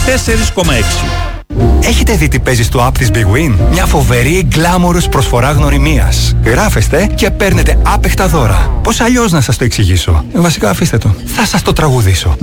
4,6. Έχετε δει τι παίζει στο app της Big Win? Μια φοβερή γκλάμορος προσφορά γνωριμίας. Γράφεστε και παίρνετε άπεχτα δώρα. Πώς αλλιώς να σας το εξηγήσω? Βασικά αφήστε το. Θα σας το τραγουδήσω.